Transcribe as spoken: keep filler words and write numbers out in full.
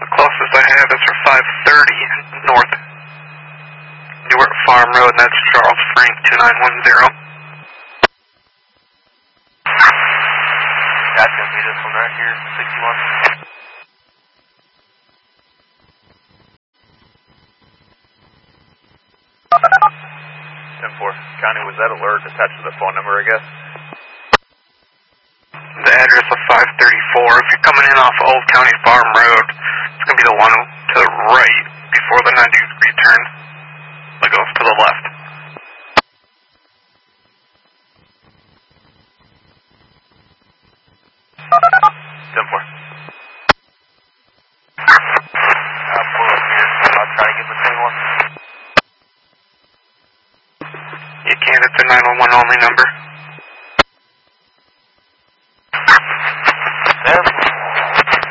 The closest I have is for five thirty North Newark Farm Road, and that's Charles Frank two nine one zero. That's going to be this one right here, sixty-one. ten four. County, was that alert attached to the phone number, I guess? The address of five thirty-four. If you're coming in off Old County Farm Road, it's going to be the one to the right before the ninety degree turn that goes to the left. ten four. I'll pull up here. I'll try to get the twenty-one. You can. It's a nine one one only number.